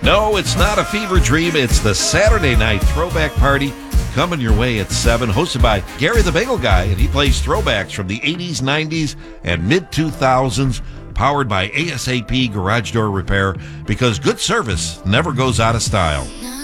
No, it's not a fever dream. It's the Saturday night throwback party coming your way at 7, hosted by Gary the Bagel Guy, and he plays throwbacks from the 80s, 90s, and mid-2000s, powered by ASAP Garage Door Repair, because good service never goes out of style.